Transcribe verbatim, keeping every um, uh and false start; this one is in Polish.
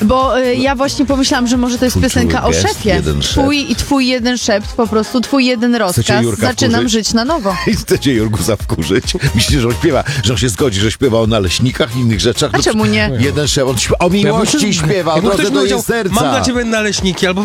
Bo y, ja właśnie pomyślałam, że może to jest Twój piosenka o czuły gest, szefie. jeden szept. Twój i twój jeden szept, po prostu twój jeden rozkaz. Chcecie Jurka Zaczynam wkurzyć? żyć na nowo. I chcecie Jurgusa wkurzyć? Myślicie, że on śpiewa, że on się zgodzi, że śpiewa o naleśnikach i innych rzeczach? A czemu nie? Jeden szef, on śpiewa, o miłości śpiewa, o Jakby drodze ktoś do powiedział, jej serca. mam dla ciebie naleśniki, albo